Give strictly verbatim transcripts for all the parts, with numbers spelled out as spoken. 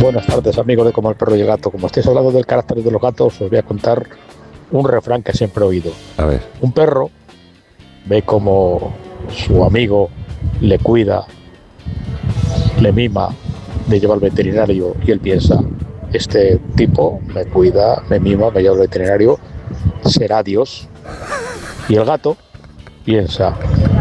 Buenas tardes, amigos de Como el Perro y el Gato. Como estáis hablando del carácter de los gatos, os voy a contar un refrán que siempre he oído. A ver. Un perro ve como su amigo le cuida, le mima, le lleva al veterinario y él piensa, este tipo me cuida, me mima, me lleva al veterinario, será Dios. Y el gato piensa,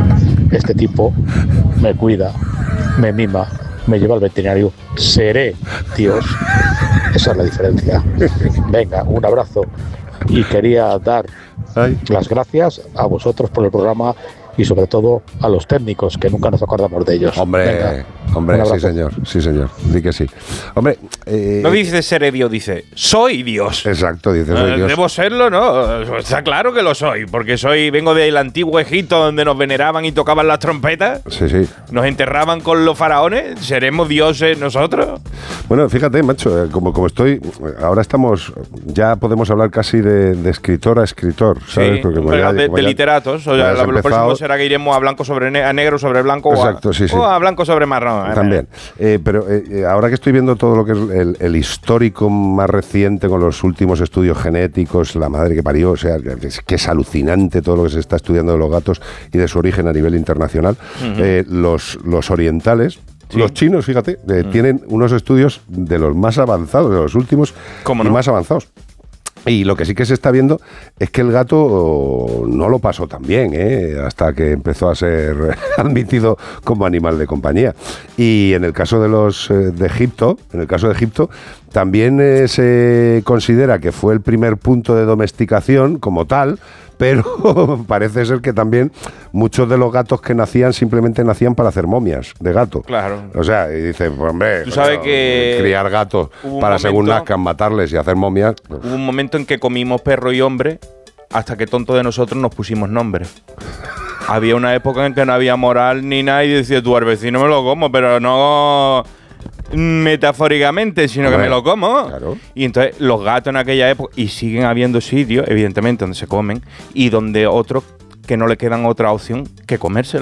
este tipo me cuida, me mima, me lleva al veterinario, seré Dios. Esa es la diferencia. Venga, un abrazo. Y quería dar Ay. las gracias a vosotros por el programa y sobre todo a los técnicos, que nunca nos acordamos de ellos. Hombre, Venga, hombre, sí señor, sí señor, di que sí. Hombre, eh, no dice seré Dios, dice soy Dios. Exacto, dice soy Eh, Dios. Debo serlo, ¿no? Está claro que lo soy, porque soy vengo del antiguo Egipto donde nos veneraban y tocaban las trompetas. Sí, sí. Nos enterraban con los faraones. ¿Seremos dioses nosotros? Bueno, fíjate, macho, eh, como, como estoy, ahora estamos, ya podemos hablar casi de, de escritor a escritor, ¿sabes? Sí, Porque como de, ya- de como ya- literatos. O ya sea, has lo empezado- próximo será que iremos a blanco sobre ne- a negro sobre blanco Exacto, o, a, sí, sí. o a blanco sobre marrón. También. Eh, pero eh, ahora que estoy viendo todo lo que es el, el histórico más reciente con los últimos estudios genéticos, la madre que parió, o sea, que es, que es alucinante todo lo que se está estudiando de los gatos y de su origen a nivel internacional. Uh-huh. eh, los, los orientales, sí. Los chinos, fíjate, eh, uh-huh. tienen unos estudios de los más avanzados, de los últimos y no? más avanzados. Y lo que sí que se está viendo es que el gato no lo pasó tan bien, ¿eh? Hasta que empezó a ser admitido como animal de compañía. Y en el caso de los eh, de Egipto, en el caso de Egipto, también eh, se considera que fue el primer punto de domesticación como tal, pero parece ser que también muchos de los gatos que nacían simplemente nacían para hacer momias de gato. Claro. O sea, y dice, pues hombre, tú sabes que criar gatos para momento, según nazcan, matarles y hacer momias. Pues. Hubo un momento en que comimos perro y hombre hasta que tonto de nosotros nos pusimos nombre. Había una época en que no había moral ni nada y decía, tú al vecino me lo como, pero no metafóricamente, sino que me lo como. Claro. Y entonces los gatos en aquella época, y siguen habiendo sitios, evidentemente, donde se comen y donde otros que no le quedan otra opción que comérselo.